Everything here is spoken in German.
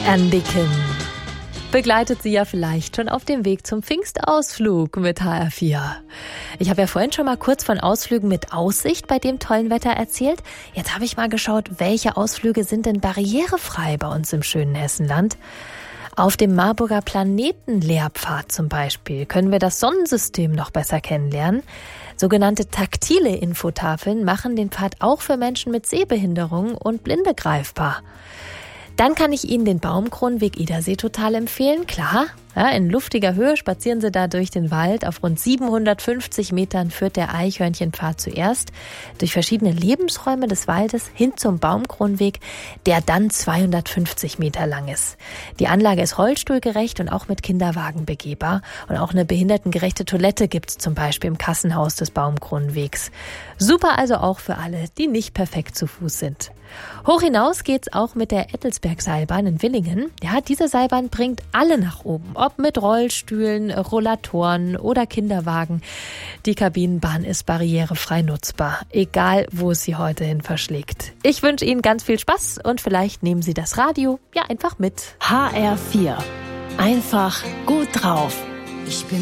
Andy Kim begleitet Sie ja vielleicht schon auf dem Weg zum Pfingstausflug mit HR4. Ich habe ja vorhin schon mal kurz von Ausflügen mit Aussicht bei dem tollen Wetter erzählt. Jetzt habe ich mal geschaut, welche Ausflüge sind denn barrierefrei bei uns im schönen Hessenland. Auf dem Marburger Planetenlehrpfad zum Beispiel können wir das Sonnensystem noch besser kennenlernen. Sogenannte taktile Infotafeln machen den Pfad auch für Menschen mit Sehbehinderung und Blinde greifbar. Dann kann ich Ihnen den Baumkronenweg Edersee total empfehlen, klar. Ja, in luftiger Höhe spazieren Sie da durch den Wald. Auf rund 750 Metern führt der Eichhörnchenpfad zuerst durch verschiedene Lebensräume des Waldes hin zum Baumkronenweg, der dann 250 Meter lang ist. Die Anlage ist rollstuhlgerecht und auch mit Kinderwagen begehbar. Und auch eine behindertengerechte Toilette gibt es zum Beispiel im Kassenhaus des Baumkronenwegs. Super also auch für alle, die nicht perfekt zu Fuß sind. Hoch hinaus geht's auch mit der Ettelsberg-Seilbahn in Villingen. Ja, diese Seilbahn bringt alle nach oben, ob mit Rollstühlen, Rollatoren oder Kinderwagen. Die Kabinenbahn ist barrierefrei nutzbar, egal wo es Sie heute hin verschlägt. Ich wünsche Ihnen ganz viel Spaß und vielleicht nehmen Sie das Radio ja einfach mit. HR4. Einfach gut drauf. Ich bin